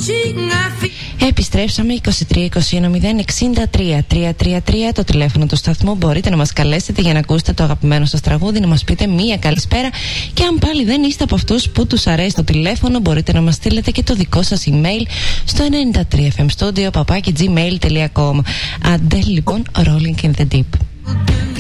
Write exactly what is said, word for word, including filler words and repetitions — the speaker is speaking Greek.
Επιστρέψαμε είκοσι τρία είκοσι ένα μηδέν εξήντα τρία τριακόσια τριάντα τρία το τηλέφωνο του σταθμού. Μπορείτε να μας καλέσετε για να ακούσετε το αγαπημένο σας τραγούδι, να μας πείτε μία καλησπέρα. Και αν πάλι δεν είστε από αυτούς που τους αρέσει το τηλέφωνο, μπορείτε να μας στείλετε και το δικό σας email στο ενενήντα τρία εφ εμ studio παπάκι τζι μέιλ τελεία κομ. Αντέλ λοιπόν, Rolling in the Deep.